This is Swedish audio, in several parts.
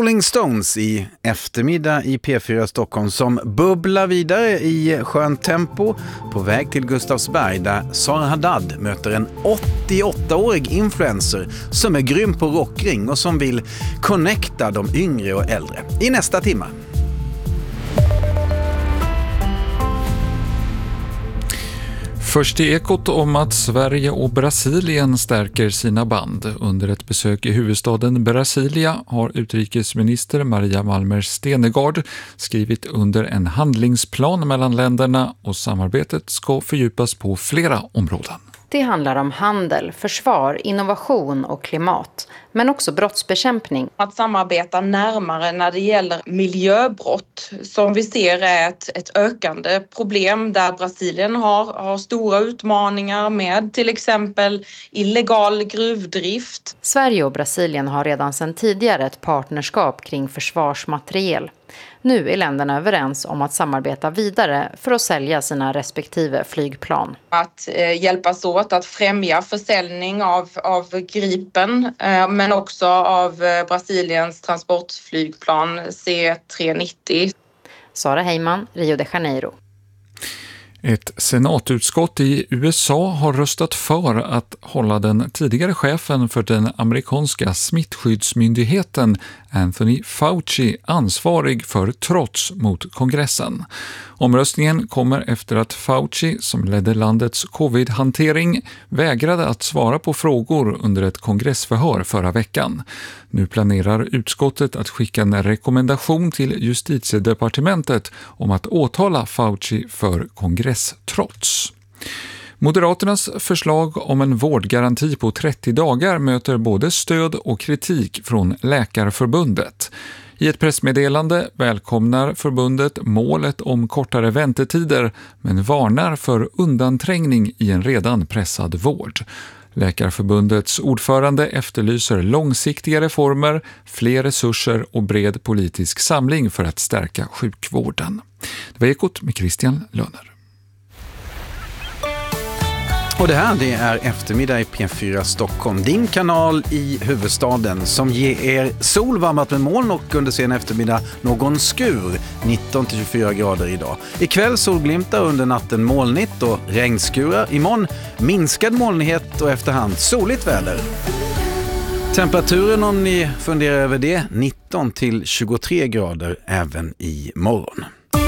Rolling Stones i eftermiddag i P4 Stockholm som bubblar vidare i skönt tempo på väg till Gustavsberg där Sara Haddad möter en 88-årig influencer som är grym på rockring och som vill connecta de yngre och äldre i nästa timme. Först i Ekot om att Sverige och Brasilien stärker sina band. Under ett besök i huvudstaden Brasilia har utrikesminister Maria Malmer Stenergard skrivit under en handlingsplan mellan länderna och samarbetet ska fördjupas på flera områden. Det handlar om handel, försvar, innovation och klimat, men också brottsbekämpning. Att samarbeta närmare när det gäller miljöbrott som vi ser är ett ökande problem där Brasilien har stora utmaningar med till exempel illegal gruvdrift. Sverige och Brasilien har redan sedan tidigare ett partnerskap kring försvarsmateriel. Nu är länderna överens om att samarbeta vidare för att sälja sina respektive flygplan. Att hjälpas åt att främja försäljning av Gripen men också av Brasiliens transportflygplan C-390. Sara Heyman, Rio de Janeiro. Ett senatutskott i USA har röstat för att hålla den tidigare chefen för den amerikanska smittskyddsmyndigheten Anthony Fauci ansvarig för trots mot kongressen. Omröstningen kommer efter att Fauci, som ledde landets covid-hantering, vägrade att svara på frågor under ett kongressförhör förra veckan. Nu planerar utskottet att skicka en rekommendation till justitiedepartementet om att åtala Fauci för kongresstrots. Moderaternas förslag om en vårdgaranti på 30 dagar möter både stöd och kritik från Läkarförbundet. I ett pressmeddelande välkomnar förbundet målet om kortare väntetider men varnar för undanträngning i en redan pressad vård. Läkarförbundets ordförande efterlyser långsiktiga reformer, fler resurser och bred politisk samling för att stärka sjukvården. Det var Ekot med Christian Löner. Och det här är eftermiddag i P4 Stockholm, din kanal i huvudstaden som ger er sol varmat med moln och under sen eftermiddag någon skur, 19-24 grader idag. Ikväll solglimtar, under natten molnigt och regnskurar. Imorgon minskad molnighet och efterhand soligt väder. Temperaturen, om ni funderar över det, 19-23 grader även i morgon.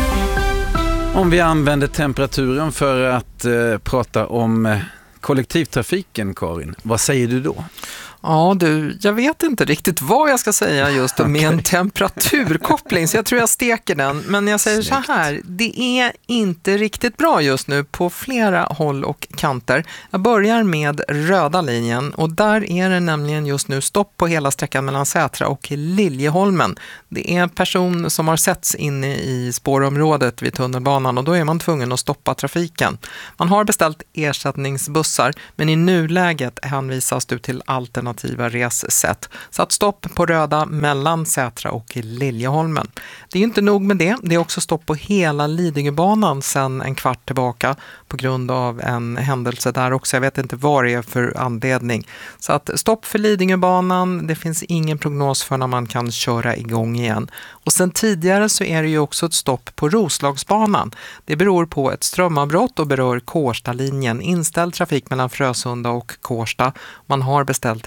Om vi använder temperaturen för att prata om kollektivtrafiken, Karin, vad säger du då? Ja du, jag vet inte riktigt vad jag ska säga just med en temperaturkoppling, så jag tror jag steker den. Men jag säger så här, det är inte riktigt bra just nu på flera håll och kanter. Jag börjar med röda linjen och där är det nämligen just nu stopp på hela sträckan mellan Sätra och Liljeholmen. Det är en person som har setts inne i spårområdet vid tunnelbanan och då är man tvungen att stoppa trafiken. Man har beställt ersättningsbussar men i nuläget hänvisas du till alternativa ressätt. Så att stopp på röda mellan Sätra och Liljeholmen. Det är inte nog med det. Det är också stopp på hela Lidingöbanan sedan en kvart tillbaka på grund av en händelse där också. Jag vet inte vad det är för anledning. Så att stopp för Lidingöbanan. Det finns ingen prognos för när man kan köra igång igen. Och sen tidigare så är det ju också ett stopp på Roslagsbanan. Det beror på ett strömavbrott och berör Kårstalinjen. Inställd trafik mellan Frösunda och Kårsta. Man har beställt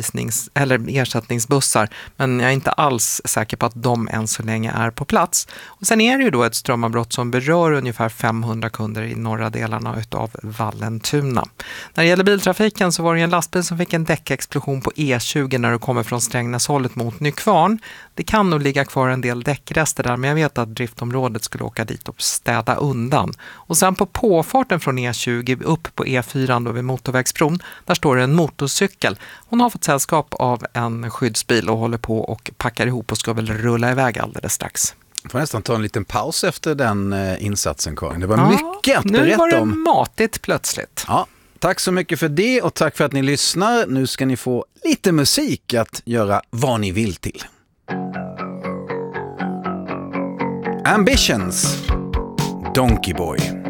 ersättningsbussar, men jag är inte alls säker på att de än så länge är på plats. Och sen är det ju då ett strömavbrott som berör ungefär 500 kunder i norra delarna utav Vallentuna. När det gäller biltrafiken så var det en lastbil som fick en däckexplosion på E20 när det kommer från Strängnäshållet mot Nykvarn. Det kan nog ligga kvar en del däckrester där, men jag vet att driftområdet skulle åka dit och städa undan. Och sen på påfarten från E20 upp på E4 då vid motorvägsbron, där står det en motorcykel. Hon har fått sällskap av en skyddsbil och håller på och packar ihop och ska väl rulla iväg alldeles strax. Jag får nästan ta en liten paus efter den insatsen, Karin. Det var mycket att berätta om. Nu var det matigt plötsligt. Ja, tack så mycket för det och tack för att ni lyssnar. Nu ska ni få lite musik att göra vad ni vill till. Ambitions, Donkey Boy.